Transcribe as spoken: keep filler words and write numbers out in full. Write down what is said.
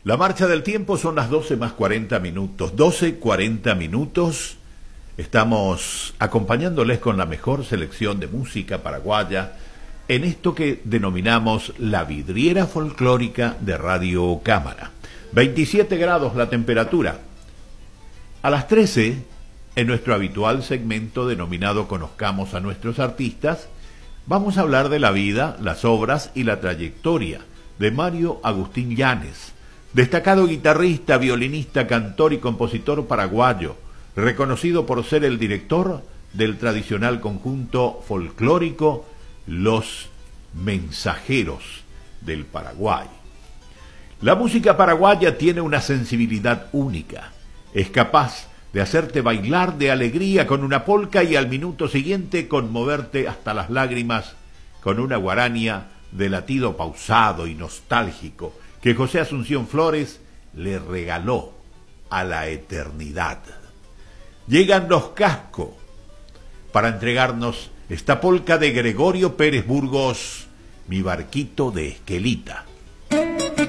La marcha del tiempo son las doce más cuarenta minutos. doce cuarenta minutos. Estamos acompañándoles con la mejor selección de música paraguaya en esto que denominamos la vidriera folclórica de Radio Cámara. veintisiete grados la temperatura. A las trece, en nuestro habitual segmento denominado Conozcamos a nuestros artistas, vamos a hablar de la vida, las obras y la trayectoria de Mario Agustín Yanes, destacado guitarrista, violinista, cantor y compositor paraguayo, reconocido por ser el director del tradicional conjunto folclórico Los Mensajeros del Paraguay. La música paraguaya tiene una sensibilidad única. Es capaz de hacerte bailar de alegría con una polca y al minuto siguiente conmoverte hasta las lágrimas con una guarania de latido pausado y nostálgico que José Asunción Flores le regaló a la eternidad. Llegan los Casco para entregarnos esta polca de Gregorio Pérez Burgos, Mi barquito de Esquelita.